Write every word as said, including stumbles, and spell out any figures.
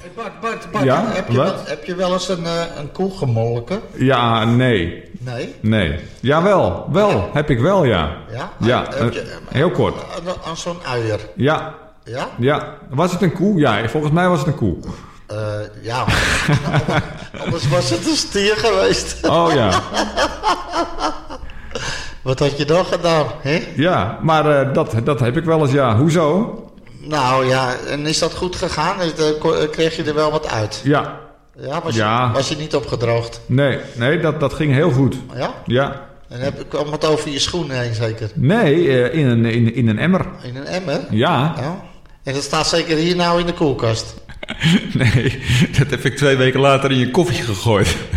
Hey Bart, Bart, Bart. Ja, heb, je wat? wel, heb je wel eens een, uh, een koe gemolken? Ja, nee. Nee? Nee. Jawel, wel. Ja. Heb ik wel, ja. Ja? Ja, heb je, uh, heel kort. Aan, aan zo'n uier? Ja. Ja? Ja. Was het een koe? Ja, volgens mij was het een koe. Uh, ja, anders was het een stier geweest. Oh ja. Wat had je dan gedaan, hè? Ja, maar uh, dat, dat heb ik wel eens, ja. Hoezo? Nou ja, en is dat goed gegaan? Kreeg je er wel wat uit? Ja. Ja, was, ja. Je, was je niet opgedroogd? Nee, nee dat, dat ging heel goed. Ja? Ja. En heb, kwam het over je schoenen heen zeker? Nee, uh, in, een, in, in een emmer. In een emmer? Ja. ja. En dat staat zeker hier nou in de koelkast? Nee, dat heb ik twee weken later in je koffie gegooid.